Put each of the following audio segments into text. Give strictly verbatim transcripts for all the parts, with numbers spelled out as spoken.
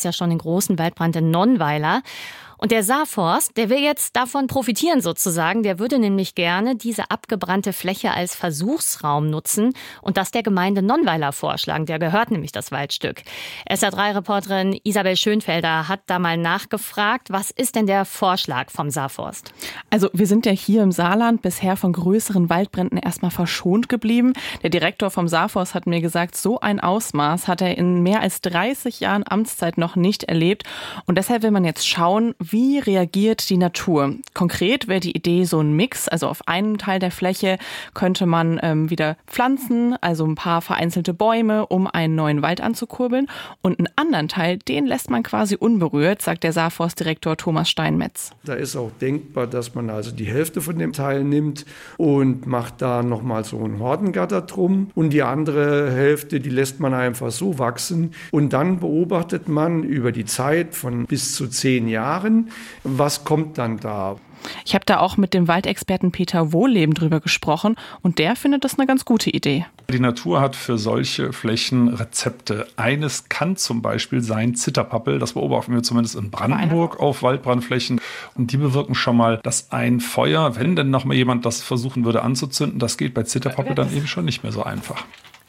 ja schon den großen Waldbrand in Nonnweiler. Und der Saarforst, der will jetzt davon profitieren sozusagen. Der würde nämlich gerne diese abgebrannte Fläche als Versuchsraum nutzen und das der Gemeinde Nonnweiler vorschlagen. Der gehört nämlich das Waldstück. S R drei Reporterin Isabel Schönfelder hat da mal nachgefragt, was ist denn der Vorschlag vom Saarforst? Also wir sind ja hier im Saarland bisher von größeren Waldbränden erstmal verschont geblieben. Der Direktor vom Saarforst hat mir gesagt, so ein Ausmaß hat er in mehr als dreißig Jahren Amtszeit noch nicht erlebt. Und deshalb will man jetzt schauen, wie reagiert die Natur? Konkret wäre die Idee so ein Mix. Also auf einem Teil der Fläche könnte man ähm, wieder pflanzen, also ein paar vereinzelte Bäume, um einen neuen Wald anzukurbeln. Und einen anderen Teil, den lässt man quasi unberührt, sagt der Saarforstdirektor Thomas Steinmetz. Da ist auch denkbar, dass man also die Hälfte von dem Teil nimmt und macht da nochmal so ein Hortengatter drum. Und die andere Hälfte, die lässt man einfach so wachsen. Und dann beobachtet man über die Zeit von bis zu zehn Jahren, was kommt dann da? Ich habe da auch mit dem Waldexperten Peter Wohleben drüber gesprochen und der findet das eine ganz gute Idee. Die Natur hat für solche Flächen Rezepte. Eines kann zum Beispiel sein Zitterpappel. Das beobachten wir zumindest in Brandenburg auf Waldbrandflächen. Und die bewirken schon mal, dass ein Feuer, wenn denn noch mal jemand das versuchen würde anzuzünden, das geht bei Zitterpappel dann eben schon nicht mehr so einfach.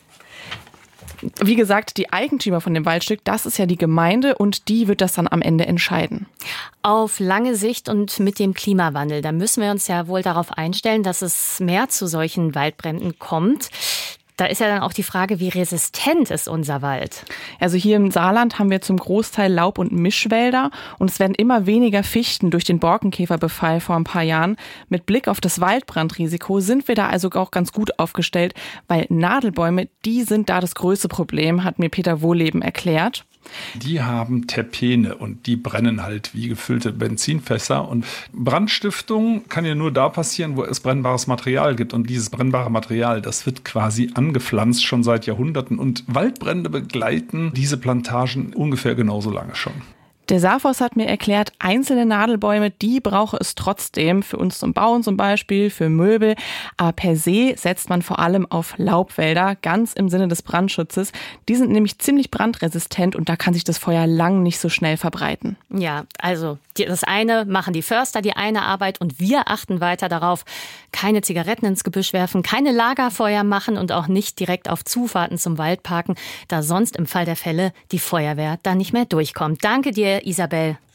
Wie gesagt, die Eigentümer von dem Waldstück, das ist ja die Gemeinde und die wird das dann am Ende entscheiden. Auf lange Sicht und mit dem Klimawandel, da müssen wir uns ja wohl darauf einstellen, dass es mehr zu solchen Waldbränden kommt. Da ist ja dann auch die Frage, wie resistent ist unser Wald? Also hier im Saarland haben wir zum Großteil Laub- und Mischwälder und es werden immer weniger Fichten durch den Borkenkäferbefall vor ein paar Jahren. Mit Blick auf das Waldbrandrisiko sind wir da also auch ganz gut aufgestellt, weil Nadelbäume, die sind da das größte Problem, hat mir Peter Wohleben erklärt. Die haben Terpene und die brennen halt wie gefüllte Benzinfässer. Und Brandstiftung kann ja nur da passieren, wo es brennbares Material gibt. Und dieses brennbare Material, das wird quasi angepflanzt schon seit Jahrhunderten. Und Waldbrände begleiten diese Plantagen ungefähr genauso lange schon. Der Saarforst hat mir erklärt, einzelne Nadelbäume, die brauche es trotzdem, für uns zum Bauen zum Beispiel, für Möbel. Aber per se setzt man vor allem auf Laubwälder, ganz im Sinne des Brandschutzes. Die sind nämlich ziemlich brandresistent und da kann sich das Feuer lang nicht so schnell verbreiten. Ja, also das eine machen die Förster, die eine Arbeit und wir achten weiter darauf, keine Zigaretten ins Gebüsch werfen, keine Lagerfeuer machen und auch nicht direkt auf Zufahrten zum Wald parken, da sonst im Fall der Fälle die Feuerwehr da nicht mehr durchkommt. Danke dir, Isabel.